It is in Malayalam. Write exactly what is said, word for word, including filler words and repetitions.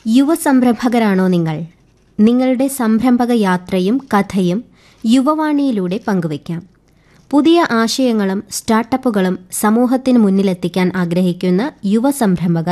യുവസംരംഭകരാണോ നിങ്ങൾ? നിങ്ങളുടെ സംരംഭക യാത്രയും കഥയും യുവവാണിയിലൂടെ പങ്കുവയ്ക്കാം. പുതിയ ആശയങ്ങളും സ്റ്റാർട്ടപ്പുകളും സമൂഹത്തിന് മുന്നിലെത്തിക്കാൻ ആഗ്രഹിക്കുന്ന യുവസംരംഭകർ